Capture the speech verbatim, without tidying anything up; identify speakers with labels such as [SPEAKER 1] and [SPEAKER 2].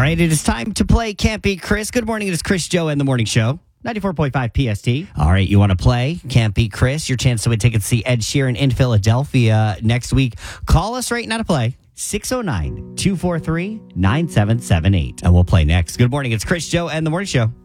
[SPEAKER 1] right, it is time to play Can't Beat Chris. Good morning, it is Chris, Joe, and the Morning Show. ninety-four point five P S T. All right, you want to play Can't Beat Chris? Your chance to win tickets to see Ed Sheeran in Philadelphia next week. Call us right now to play. six oh nine, two four three, nine seven seven eight. And we'll play next. Good morning, it's Chris, Joe, and the Morning Show.